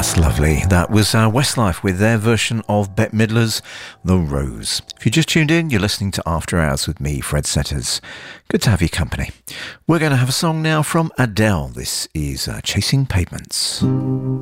That's lovely. That was Westlife with their version of Bette Midler's The Rose. If you just tuned in, you're listening to After Hours with me, Fred Setters. Good to have your company. We're going to have a song now from Adele. This is Chasing Pavements.